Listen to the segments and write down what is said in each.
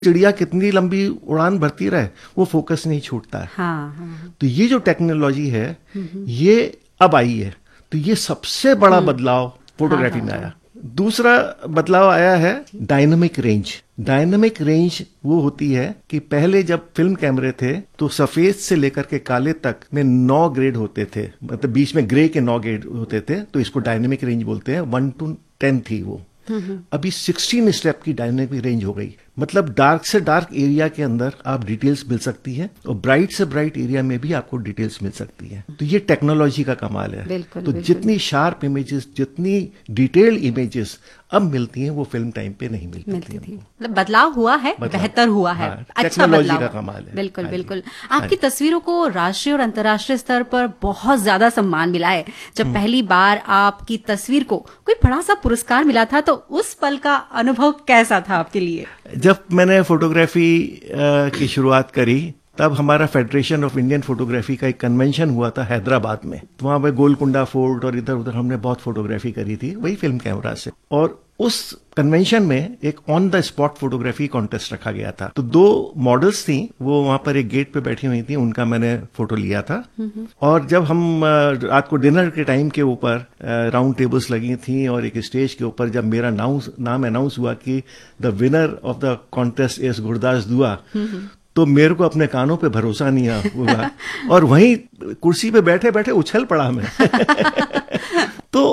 चिड़िया कितनी लंबी उड़ान भरती रहे वो फोकस नहीं छूटता है। हाँ। तो ये जो टेक्नोलॉजी है ये अब आई है, तो ये सबसे बड़ा बदलाव फोटोग्राफी में आया। दूसरा बदलाव आया है डायनामिक रेंज। डायनामिक रेंज वो होती है कि पहले जब फिल्म कैमरे थे तो सफेद से लेकर के काले तक में 9 ग्रेड होते थे, मतलब बीच में ग्रे के 9 ग्रेड होते थे, तो इसको डायनामिक रेंज बोलते हैं। 1 to 10 थी वो। अभी 16 स्टेप की डायनामिक रेंज हो गई, मतलब डार्क से डार्क एरिया के अंदर आप डिटेल्स मिल सकती है और ब्राइट से ब्राइट एरिया में भी आपको डिटेल्स मिल सकती है। तो ये टेक्नोलॉजी का कमाल है। तो जितनी शार्प इमेजेस, जितनी डिटेल्ड इमेजेस अब मिलती हैं वो फिल्म टाइम पे नहीं मिलती थी। मतलब बदलाव हुआ है, बेहतर हुआ है। हाँ, अच्छा बदलाव का कमाल है। बिल्कुल बिल्कुल। आपकी तस्वीरों को राष्ट्रीय और अंतर्राष्ट्रीय स्तर पर बहुत ज्यादा सम्मान मिला है। जब पहली बार आपकी तस्वीर को कोई बड़ा सा पुरस्कार मिला था तो उस पल का अनुभव कैसा था आपके लिए? जब मैंने फोटोग्राफी की शुरुआत करी तब हमारा फेडरेशन ऑफ इंडियन फोटोग्राफी का एक कन्वेंशन हुआ था हैदराबाद में। तो वहां पे गोलकुंडा फोर्ट और इधर उधर हमने बहुत फोटोग्राफी करी थी वही फिल्म कैमरा से। और उस कन्वेंशन में एक on the spot photography contest रखा गया था। तो 2 मॉडल्स थी, वो वहां पर एक गेट पे बैठी हुई थी, उनका मैंने फोटो लिया था। और जब हम रात को डिनर के टाइम के ऊपर राउंड टेबल्स लगी थी और एक स्टेज के ऊपर जब मेरा नाम अनाउंस हुआ कि the winner of the contest is Gurdas दुआ, तो मेरे को अपने कानों पे भरोसा नहीं हुआ और वहीं कुर्सी पे बैठे बैठे उछल पड़ा मैं। तो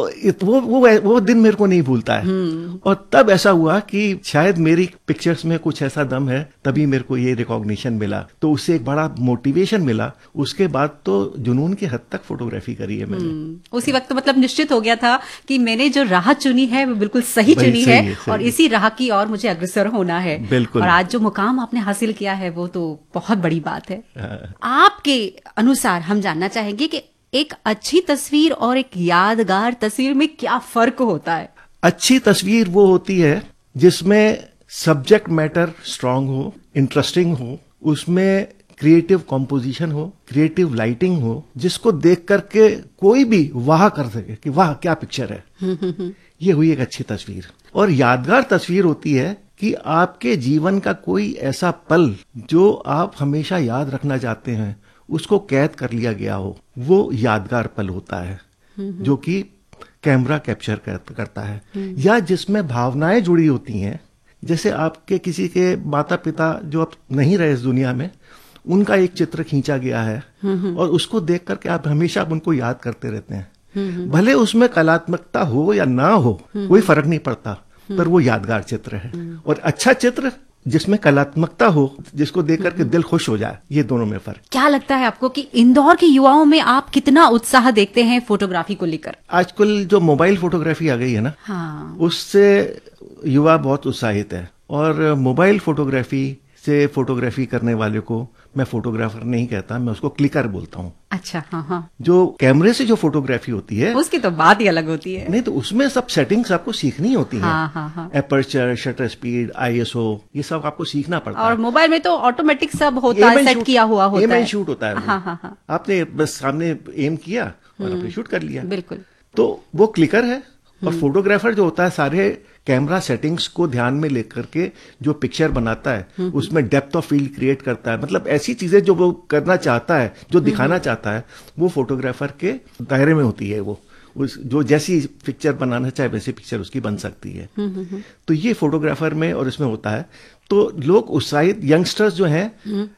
वो दिन मेरे को नहीं भूलता है। और तब ऐसा हुआ कि शायद मेरी पिक्चर्स में कुछ ऐसा दम है, तभी मेरे को ये रिकॉग्निशन मिला। तो उससे एक बड़ा मोटिवेशन मिला। उसके बाद तो जुनून के हद तक फोटोग्राफी करी है मैंने। उसी वक्त मतलब निश्चित हो गया था कि मैंने जो राह चुनी है वो बिल्कुल सही चुनी है और इसी राह की ओर मुझे अग्रसर होना है। बिल्कुल। और आज जो मुकाम आपने हासिल किया है वो तो बहुत बड़ी बात है। आपके अनुसार हम जानना चाहेंगे कि एक अच्छी तस्वीर और एक यादगार तस्वीर में क्या फर्क होता है? अच्छी तस्वीर वो होती है जिसमें सब्जेक्ट मैटर स्ट्रांग हो, इंटरेस्टिंग हो, उसमें क्रिएटिव कॉम्पोजिशन हो, क्रिएटिव लाइटिंग हो, जिसको देख करके कोई भी वाह कर सके कि वाह क्या पिक्चर है। ये हुई एक अच्छी तस्वीर। और यादगार तस्वीर होती है कि आपके जीवन का कोई ऐसा पल जो आप हमेशा याद रखना चाहते हैं, उसको कैद कर लिया गया हो, वो यादगार पल होता है जो कि कैमरा कैप्चर करता है। या जिसमें भावनाएं जुड़ी होती हैं, जैसे आपके किसी के माता पिता जो अब नहीं रहे इस दुनिया में, उनका एक चित्र खींचा गया है और उसको देख करके आप हमेशा उनको याद करते रहते हैं। भले उसमें कलात्मकता हो या ना हो, कोई फर्क नहीं पड़ता, पर वो यादगार चित्र है। और अच्छा चित्र जिसमें कलात्मकता हो, जिसको देख करके दिल खुश हो जाए, ये दोनों में फर्क। क्या लगता है आपको कि इंदौर के युवाओं में आप कितना उत्साह देखते हैं फोटोग्राफी को लेकर? आजकल जो मोबाइल फोटोग्राफी आ गई है ना, हाँ। उससे युवा बहुत उत्साहित है। और मोबाइल फोटोग्राफी से फोटोग्राफी करने वाले को मैं फोटोग्राफर नहीं कहता, मैं उसको क्लिकर बोलता हूँ। अच्छा। हाँ हाँ। जो कैमरे से जो फोटोग्राफी होती है उसकी तो बात ही अलग होती है। नहीं, तो उसमें सब सेटिंग्स आपको सीखनी होती है। हाँ हाँ हाँ। एपर्चर, शटर स्पीड, ISO, ये सब आपको सीखना पड़ता है। और मोबाइल में तो ऑटोमेटिक सब होता है, सेट किया हुआ होता है। शूट होता है। हाँ हाँ हाँ। आपने बस सामने एम किया और आपने शूट कर लिया। बिल्कुल। तो वो क्लिकर है। और फोटोग्राफर जो होता है सारे कैमरा सेटिंग्स को ध्यान में लेकर के जो पिक्चर बनाता है, उसमें डेप्थ ऑफ फील्ड क्रिएट करता है। मतलब ऐसी चीजें जो वो करना चाहता है, जो दिखाना चाहता है, वो फोटोग्राफर के दायरे में होती है। वो जो जैसी पिक्चर बनाना चाहे वैसी पिक्चर उसकी बन सकती है। तो ये फोटोग्राफर में और इसमें होता है। तो लोग उत्साहित, यंगस्टर्स जो हैं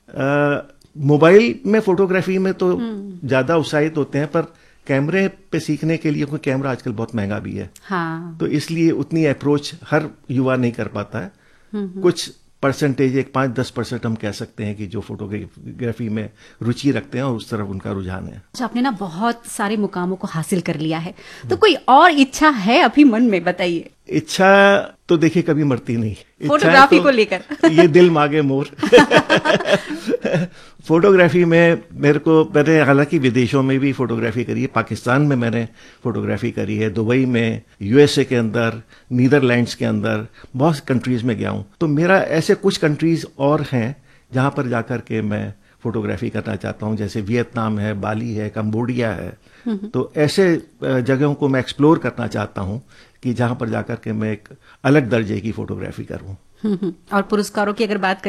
मोबाइल में फोटोग्राफी में तो ज्यादा उत्साहित होते हैं, पर कैमरे पे सीखने के लिए, कोई कैमरा आजकल बहुत महंगा भी है। हाँ। तो इसलिए उतनी अप्रोच हर युवा नहीं कर पाता है। कुछ परसेंटेज, एक 5-10% हम कह सकते हैं कि जो फोटोग्राफी में रुचि रखते हैं और उस तरफ उनका रुझान है। अच्छा, आपने ना बहुत सारे मुकामों को हासिल कर लिया है, तो कोई और इच्छा है अभी मन में? बताइए। इच्छा तो देखिए कभी मरती नहीं। फोटोग्राफी को लेकर ये दिल मांगे मोर। फोटोग्राफी में मैंने हालांकि विदेशों में भी फोटोग्राफी करी है। पाकिस्तान में मैंने फोटोग्राफी करी है, दुबई में, USA के अंदर, नीदरलैंड्स के अंदर, बहुत कंट्रीज में गया हूं। तो मेरा ऐसे कुछ कंट्रीज और हैं जहां पर जाकर के मैं फोटोग्राफी करना चाहता हूं, जैसे वियतनाम है, बाली है, कंबोडिया है। तो ऐसे जगहों को मैं एक्सप्लोर करना चाहता हूं कि जहां पर जाकर के मैं एक अलग दर्जे की फोटोग्राफी करूं। और पुरस्कारों की अगर बात